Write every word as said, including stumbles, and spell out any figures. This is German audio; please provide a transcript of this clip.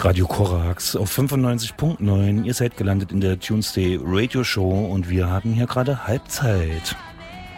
Radio Korax auf fünfundneunzig Komma neun. Ihr seid gelandet in der Tuesday Radio Show und wir haben hier gerade Halbzeit.